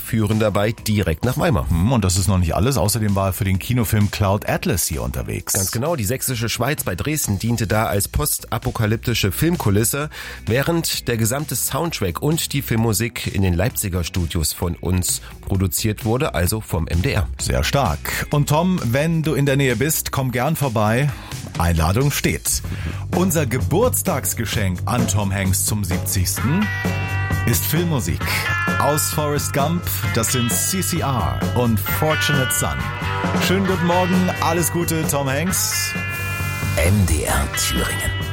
führen dabei direkt nach Weimar. Und das ist noch nicht alles. Außerdem war er für den Kinofilm Cloud Atlas hier unterwegs. Ganz genau, die sächsische Schweiz bei Dresden diente da als postapokalyptische Filmkulisse, während der gesamte Soundtrack und die Filmmusik in den Leipziger Studios von uns produziert wurde, also vom MDR. Sehr stark. Und Tom, wenn du in der Nähe bist, komm gern vorbei. Einladung steht. Unser Geburtstagsgeschenk an Tom Hanks zum 70. ist Filmmusik. Aus Forrest Gump, das sind CCR und Fortunate Son. Schönen guten Morgen, alles Gute, Tom Hanks. MDR Thüringen.